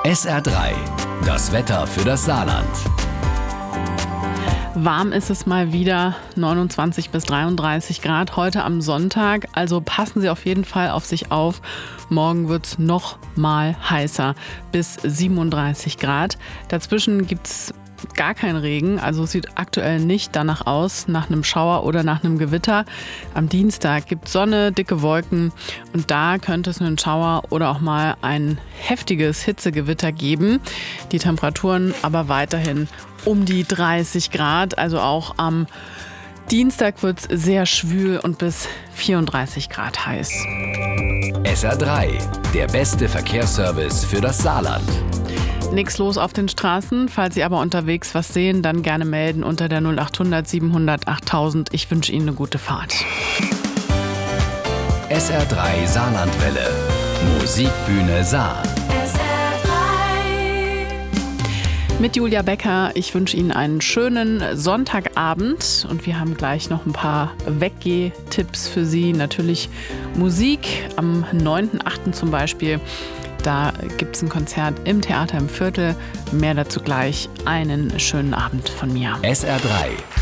SR3, das Wetter für das Saarland. Warm ist es mal wieder, 29 bis 33 Grad heute am Sonntag. Also passen Sie auf jeden Fall auf sich auf. Morgen wird es noch mal heißer, bis 37 Grad. Dazwischen gibt es gar kein Regen, also es sieht aktuell nicht danach aus, nach einem Schauer oder nach einem Gewitter. Am Dienstag gibt es Sonne, dicke Wolken und da könnte es einen Schauer oder auch mal ein heftiges Hitzegewitter geben. Die Temperaturen aber weiterhin um die 30 Grad, also auch am Dienstag wird es sehr schwül und bis 34 Grad heiß. SR3, der beste Verkehrsservice für das Saarland. Nichts los auf den Straßen. Falls Sie aber unterwegs was sehen, dann gerne melden unter der 0800 700 8000. Ich wünsche Ihnen eine gute Fahrt. SR3 Saarlandwelle. Musikbühne Saar. Mit Julia Becker. Ich wünsche Ihnen einen schönen Sonntagabend und wir haben gleich noch ein paar Weggeh-Tipps für Sie. Natürlich Musik am 9.8. zum Beispiel. Da gibt es ein Konzert im Theater im Viertel. Mehr dazu gleich. Einen schönen Abend von mir. SR3